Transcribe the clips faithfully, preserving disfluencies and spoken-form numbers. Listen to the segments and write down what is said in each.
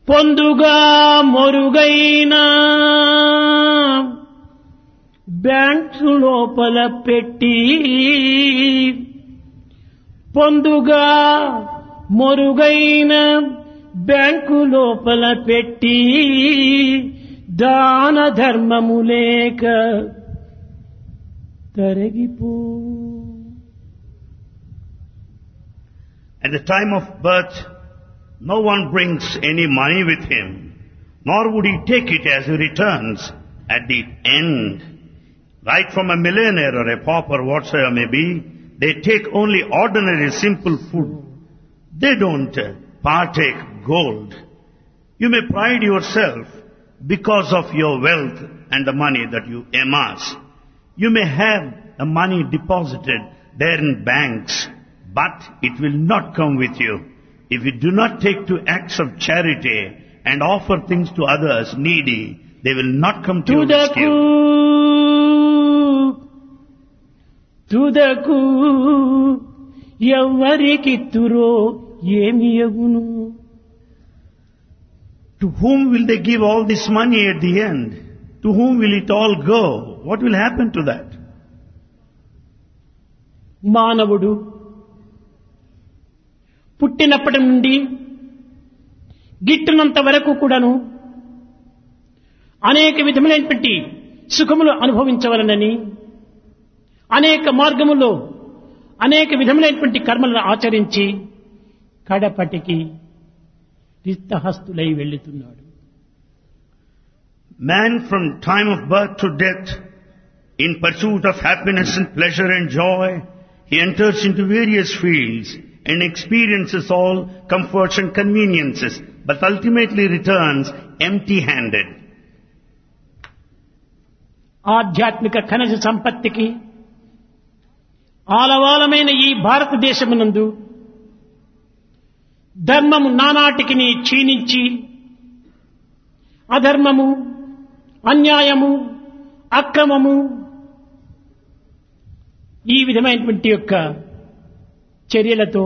పొందుగా మొరుగైన bank లోపల పెట్టి పొందుగా మొరుగైన bank లోపల పెట్టి దాన ధర్మము లేక తరగిపో. At the time of birth, no one brings any money with him, nor would he take it as he returns at the end. Right from a millionaire or a pauper, whatsoever may be, they take only ordinary simple food. They don't partake gold. You may pride yourself because of your wealth and the money that you amass. You may have the money deposited there in banks, but it will not come with you. If you do not take to acts of charity and offer things to others needy, they will not come to your rescue. తుదకు ఎవరికిత్తురో ఏమి యగును. To whom will they give all this money at the end? To whom will it all go? What will happen to that? మానవుడు పుట్టినప్పటి నుండి గిట్టునంత వరకు కూడాను అనేక విధములైనటువంటి సుఖములు అనుభవించవలనని అనేక మార్గముల్లో అనేక విధములైనటువంటి కర్మలను ఆచరించి కడపటికి రిక్తహస్తులై వెళ్ళుతున్నాడు. Man from time of birth to death, in pursuit of happiness and pleasure and joy, he enters into various fields and experiences all comforts and conveniences, but ultimately returns empty-handed. ఆధ్యాత్మిక ఖనిజ సంపత్తికి ఆలవాలమైన ఈ భారతదేశమునందు ధర్మము నానాటికి క్షీణించి అధర్మము, అన్యాయము, అక్రమము ఈ విధమైనటువంటి యొక్క చర్యలతో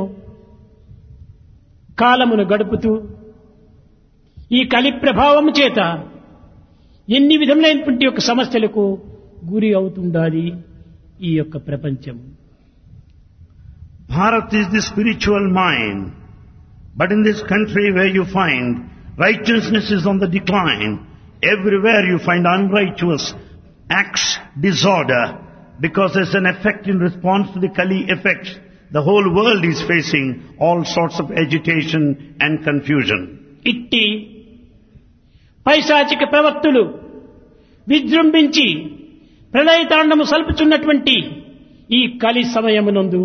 కాలమును గడుపుతూ ఈ కలి ప్రభావము చేత ఎన్ని విధములైనటువంటి యొక్క సమస్యలకు గురి అవుతుండాలి ఈ యొక్క ప్రపంచం. Bharat is the spiritual mind, but in this country where you find righteousness is on the decline, everywhere you find unrighteous acts, disorder, because there's an effect in response to the Kali effect. The whole world is facing all sorts of agitation and confusion. ఇట్టి పైశాచిక ప్రవక్తులు విజృంభించి ప్రళయతాండము సల్పుచున్నటువంటి ఈ కలి సమయమునందు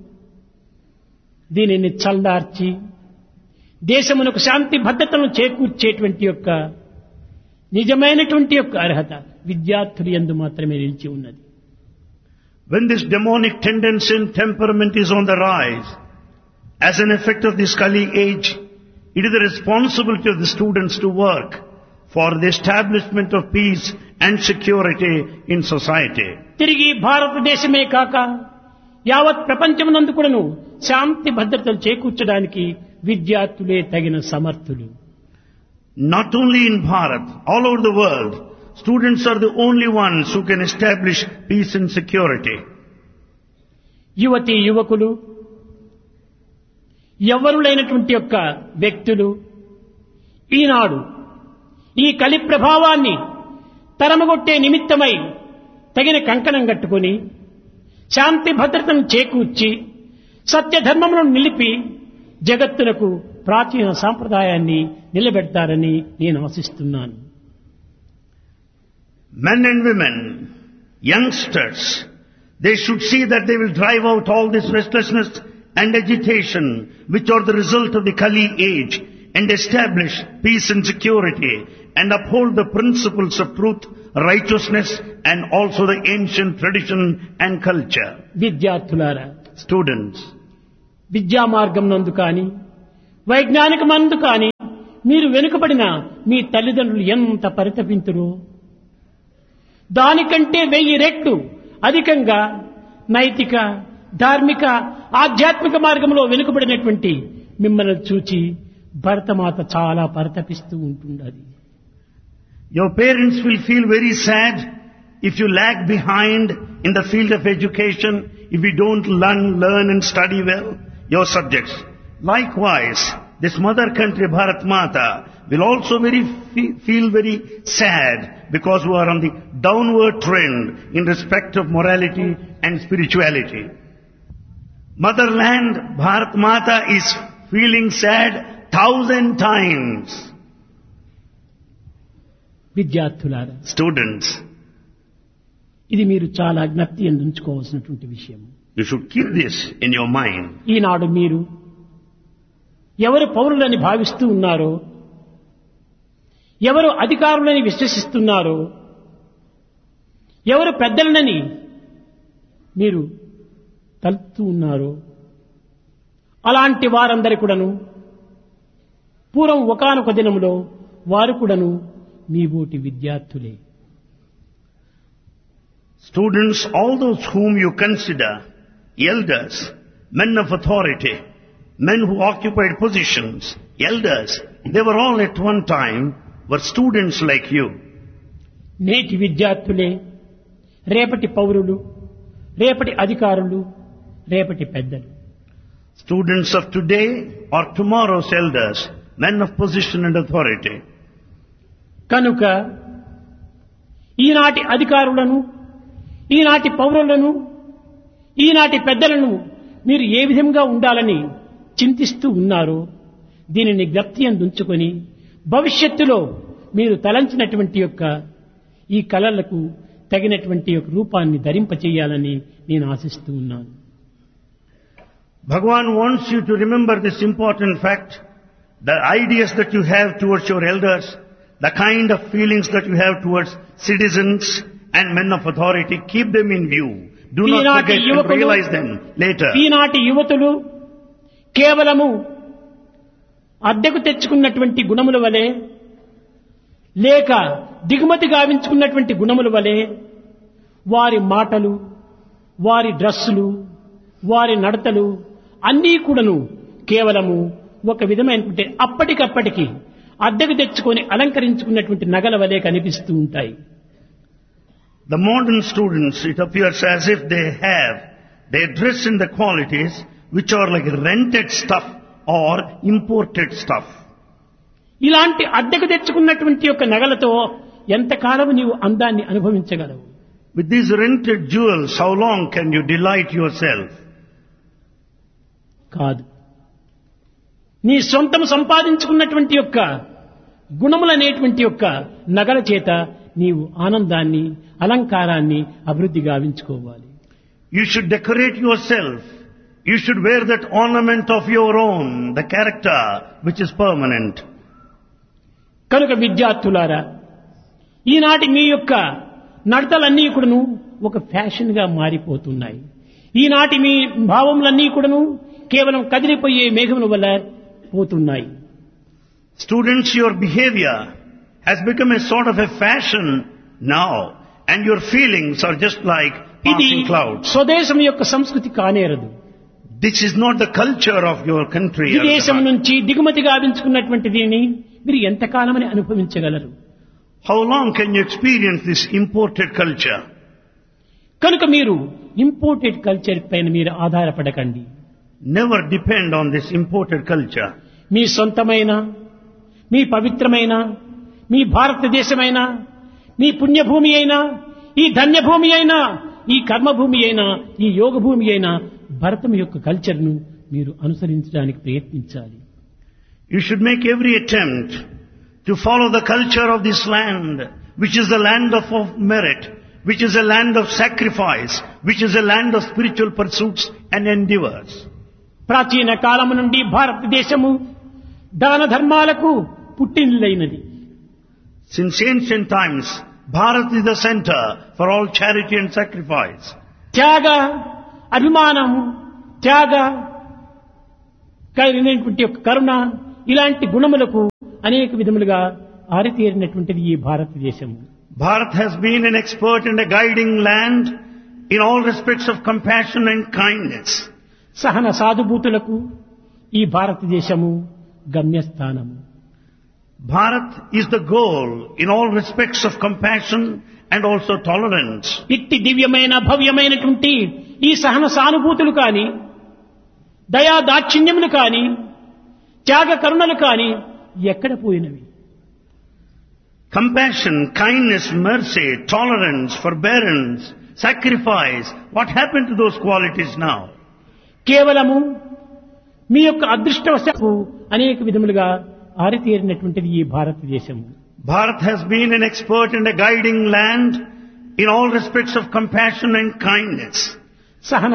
దీనిని చల్లార్చి దేశమునకు శాంతి భద్రతను చేకూర్చేటువంటి యొక్క నిజమైనటువంటి యొక్క అర్హత విద్యార్థులు యందు మాత్రమే నిలిచి ఉన్నది. When this demonic tendency and temperament is on the rise, as an effect of this Kali age, it is the responsibility of the students to work for the establishment of peace and security in society. తిరిగి భారతదేశమే కాక యావత్ ప్రపంచమునందు కూడాను శాంతి భద్రతలు చేకూర్చడానికి విద్యార్థులే తగిన సమర్థులు. Not only in Bharat, all over the world, students are the only ones who can establish peace and security. యువతి యువకులు ఎవరులైనటువంటి యొక్క వ్యక్తులు ఈనాడు ఈ కలి ప్రభావాన్ని తరమగొట్టే నిమిత్తమై తగిన కంకణం కట్టుకొని శాంతి భద్రతను చేకూర్చి సత్యధర్మములను నిలిపి జగత్తునకు ప్రాచీన సాంప్రదాయాన్ని నిలబెడతారని నేను ఆశిస్తున్నాను. Men and women, youngsters, they should see that they will drive out all this restlessness and agitation which are the result of the Kali age and establish peace and security and uphold the principles of truth, righteousness and also the ancient tradition and culture. విద్యార్థులారా, Students, విద్యా మార్గం నందు కానీ వైజ్ఞానిక మందు కానీ మీరు వెనుకబడిన మీ తల్లిదండ్రులు ఎంత పరితపింతురో దానికంటే వెయ్యి రెట్లు అధికంగా నైతిక, ధార్మిక, ఆధ్యాత్మిక మార్గంలో వెనుకబడినటువంటి మిమ్మల్ని చూచి భరతమాత చాలా పరితపిస్తూ ఉంటుండది. Your parents will feel very sad if you lag behind in the field of education, if you don't learn, learn and study well your subjects. Likewise, this mother country, Bharat Mata, will also very feel very sad because we are on the downward trend in respect of morality and spirituality. Motherland, Bharat Mata, is feeling sad thousand times. విద్యార్థులారా, Students, ఇది మీరు చాలా జ్ఞప్తి ఉంచుకోవాల్సినటువంటి విషయం. you should keep this in your mind. ఈనాడు మీరు ఎవరు పౌరులని భావిస్తూ ఉన్నారో, ఎవరు అధికారులని విశ్వసిస్తున్నారో, ఎవరు పెద్దలనని మీరు తలుపుతూ ఉన్నారో, అలాంటి వారందరి కూడాను పూర్వం ఒకానొక దినములో వారు కూడాను మీ బోటి విద్యార్థులే. Students, all those whom you consider elders, men of authority, men who occupied positions, elders, they were all at one time were students like you. నేటి విద్యార్థులే రేపటి పౌరులు, రేపటి అధికారులు, రేపటి పెద్దలు. Students of today are tomorrow's elders, men of position and authority. కనుక ఈనాటి అధికారులను, ఈనాటి పౌరులను, ఈనాటి పెద్దలను మీరు ఏ విధంగా ఉండాలని చింతిస్తూ ఉన్నారో దీనిని జ్ఞప్తి అందుంచుకొని భవిష్యత్తులో మీరు తలంచినటువంటి యొక్క ఈ కళలకు తగినటువంటి యొక్క రూపాన్ని ధరింపచేయాలని నేను ఆశిస్తూ ఉన్నాను. Bhagavan wants you to remember this important fact, the ideas that you have towards your elders, the kind of feelings that you have towards citizens and men of authority, keep them in view. Do not forget and realize them later. ఈనాటి యువతులు కేవలము అద్దెకు తెచ్చుకున్నటువంటి గుణముల వలె లేక దిగుమతి గావించుకున్నటువంటి గుణముల వలె వారి మాటలు, వారి డ్రెస్సులు, వారి నడతలు అన్నీ కూడాను కేవలము ఒక విధమైనటువంటి అప్పటికప్పటికి అద్దెకు తెచ్చుకొని అలంకరించుకున్నటువంటి నగల వలె కనిపిస్తూ ఉంటాయి. The modern students, it appears as if they have, they dress in the qualities which are like rented stuff or imported stuff. ఇలాంటి అద్దెకు తెచ్చుకున్నటువంటి యొక్క నగలతో ఎంతకాలం నీవు అందాన్ని అనుభవించగలవు? With these rented jewels, how long can you delight yourself? కాదు. నీ సొంతం సంపాదించుకున్నటువంటి యొక్క గుణములనేటువంటి యొక్క నగల చేత నీవు ఆనందాన్ని, అలంకారాన్ని అభివృద్ధి గావించుకోవాలి. You should decorate yourself. You should wear that ornament of your own, the character which is permanent. కనుక విద్యార్థులారా, ఈనాటి మీ యొక్క నడతలన్నీ కూడాను ఒక ఫ్యాషన్ గా మారిపోతున్నాయి. ఈనాటి మీ భావములన్నీ కూడాను కేవలం కదిలిపోయే మేఘముల వల్ల పోతున్నాయి. Students, your behavior has become a sort of a fashion now, and your feelings are just like ఇది passing clouds. స్వదేశం యొక్క సంస్కృతి కానేరదు. This is not the culture of your country. విదేశం నుంచి దిగుమతి గావించుకున్నటువంటి దీనిని మీరు ఎంతకాలమని అనుభవించగలరు? How long can you experience this imported culture? కనుక మీరు imported culture పైన మీరు ఆధారపడకండి. Never depend on this imported culture. మీ సొంతమైన, మీ పవిత్రమైన, మీ భారతదేశమైన, మీ పుణ్యభూమి అయినా, ఈ ధన్యభూమి అయినా, ఈ కర్మభూమి అయినా, ఈ యోగ భూమి అయినా భరతం యొక్క కల్చర్ను మీరు అనుసరించడానికి ప్రయత్నించాలి. You should make every attempt to follow the culture of this land, which is the land of, of merit, which is a land of sacrifice, which is a land of spiritual pursuits and endeavors. ప్రాచీన కాలము నుండి భారతదేశము దాన ధర్మాలకు పుట్టినిల్లైనది. Since ancient times, Bharat is the center for all charity and sacrifice. త్యాగ, అభిమానం, త్యాగ కలిగినటువంటి యొక్క కరుణ, ఇలాంటి గుణములకు అనేక విధములుగా ఆరితేరినటువంటిది ఈ భారతదేశము. Bharat has been an expert and a guiding land in all respects of compassion and kindness. సహన సాధుభూతులకు ఈ భారతదేశము గమ్యస్థానము. Bharat is the goal in all respects of compassion and also tolerance. ఇట్టి దివ్యమైన భవ్యమైనటువంటి ఈ సహన సానుభూతులు కాని, దయా దాక్షిణ్యములు కాని, త్యాగ కరుణలు కాని ఎక్కడ పోయినవి? Compassion, kindness, mercy, tolerance, forbearance, sacrifice. What happened to those qualities now? కేవలము మీ యొక్క అదృష్టవశాత్తు అనేక విధములుగా ఆరితేరినటువంటిది ఈ భారతదేశము. Bharat has been an expert and a guiding land in all respects of compassion and kindness. సహన